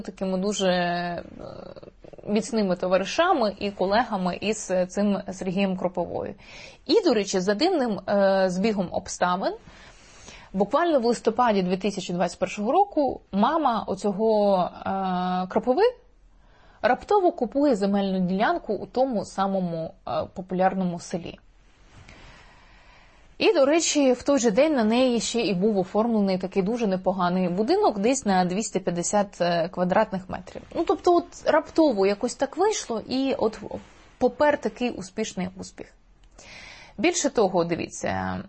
такими дуже міцними товаришами і колегами із цим Сергієм Кропивою. І, до речі, за дивним збігом обставин, буквально в листопаді 2021 року мама оцього Кропиви раптово купує земельну ділянку у тому самому популярному селі. І, до речі, в той же день на неї ще і був оформлений такий дуже непоганий будинок, десь на 250 квадратних метрів. Ну, тобто, от раптово якось так вийшло, і от попер такий успішний успіх. Більше того, дивіться,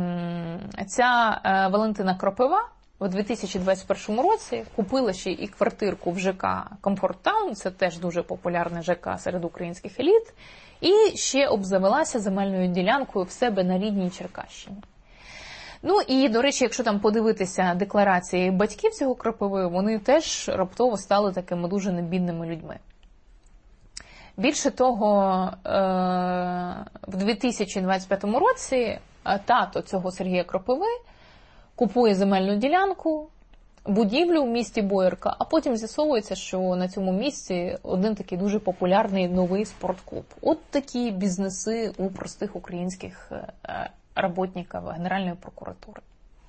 ця Валентина Кропива у 2021 році купила ще і квартирку в ЖК Комфорт Таун, це теж дуже популярний ЖК серед українських еліт, і ще обзавелася земельною ділянкою в себе на рідній Черкащині. Ну і, до речі, якщо там подивитися декларації батьків цього Кропиви, вони теж раптово стали такими дуже небідними людьми. Більше того, в 2025 році тато цього Сергія Кропиви купує земельну ділянку, будівлю в місті Боярка, а потім з'ясовується, що на цьому місці один такий дуже популярний новий спортклуб. От такі бізнеси у простих українських роботників Генеральної прокуратури.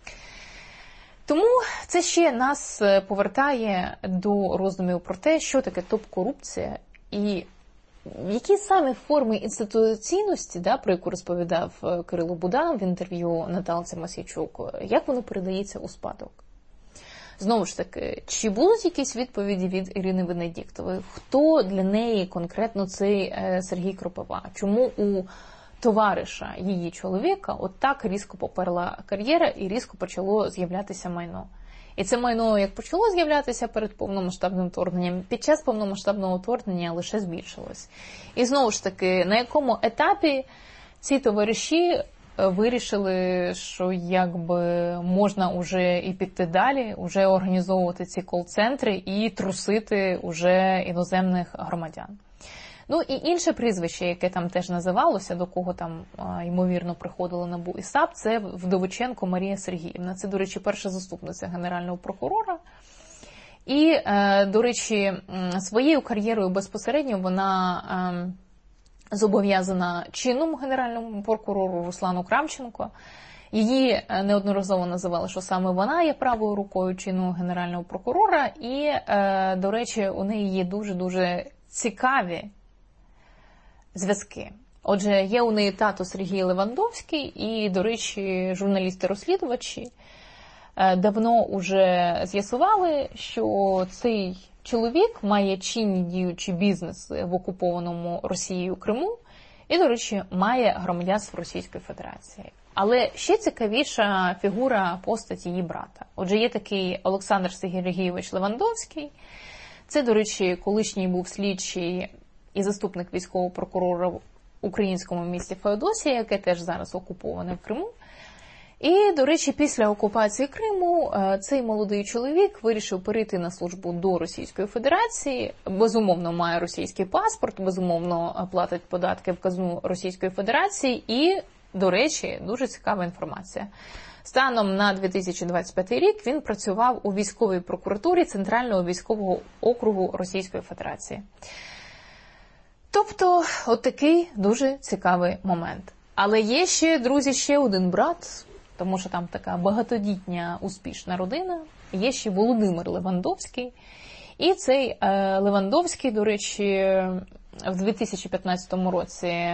Тому це ще нас повертає до роздумів про те, що таке топ-корупція і які саме форми інституційності, про яку розповідав Кирило Буданов в інтерв'ю Наталці Мосійчук, як воно передається у спадок. Знову ж таки, чи будуть якісь відповіді від Ірини Венедіктової? Хто для неї конкретно цей Сергій Кропива? Чому у товариша її чоловіка от так різко поперла кар'єра і різко почало з'являтися майно? І це майно, як почало з'являтися перед повномасштабним вторгненням, під час повномасштабного вторгнення лише збільшилось. І знову ж таки, на якому етапі ці товариші вирішили, що якби можна уже і піти далі, уже організовувати ці кол-центри і трусити уже іноземних громадян. Ну і інше прізвище, яке там теж називалося, до кого там, ймовірно, приходили НАБУ і САП, це Вдовиченко Марія Сергіївна. Це, до речі, перша заступниця Генерального прокурора. І, до речі, своєю кар'єрою безпосередньо вона зобов'язана чинному Генеральному прокурору Руслану Кравченко. Її неодноразово називали, що саме вона є правою рукою чинного Генерального прокурора. І, до речі, у неї є дуже-дуже цікаві зв'язки. Отже, є у неї тато Сергій Левандовський і, до речі, журналісти-розслідувачі давно уже з'ясували, що цей чоловік має чинні діючі бізнеси в окупованому Росією Криму і, до речі, має громадянство Російської Федерації. Але ще цікавіша фігура постаті її брата. Отже, є такий Олександр Сергійович Левандовський. Це, до речі, колишній був слідчий і заступник військового прокурора в українському місті Феодосія, яке теж зараз окуповане в Криму. І, до речі, після окупації Криму цей молодий чоловік вирішив перейти на службу до Російської Федерації, безумовно має російський паспорт, безумовно платить податки в казну Російської Федерації і, до речі, дуже цікава інформація. Станом на 2025 рік він працював у військовій прокуратурі Центрального військового округу Російської Федерації. Тобто, от такий дуже цікавий момент. Але є ще, друзі, ще один брат, тому що там така багатодітня, успішна родина. Є ще Володимир Левандовський. І цей Левандовський, до речі, в 2015 році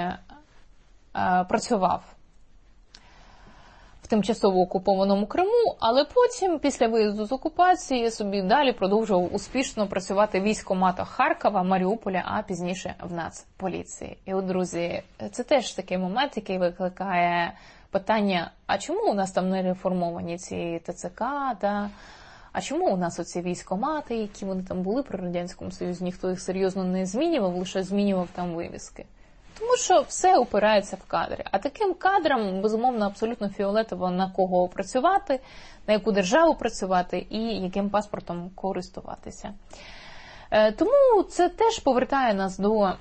працював в тимчасово окупованому Криму, але потім, після виїзду з окупації, собі далі продовжував успішно працювати в військкоматах Харкова, Маріуполя, а пізніше в Нацполіції. І от, друзі, це теж такий момент, який викликає питання, а чому у нас там не реформовані ці ТЦК, а чому у нас оці військкомати, які вони там були при Радянському Союзі, ніхто їх серйозно не змінював, лише змінював там вивіски. Тому що все опирається в кадри. А таким кадрам, безумовно, абсолютно фіолетово на кого працювати, на яку державу працювати і яким паспортом користуватися. Тому це теж повертає нас до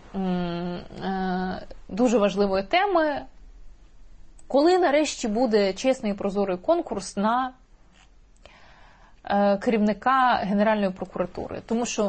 дуже важливої теми, коли нарешті буде чесний і прозорий конкурс на керівника Генеральної прокуратури. Тому що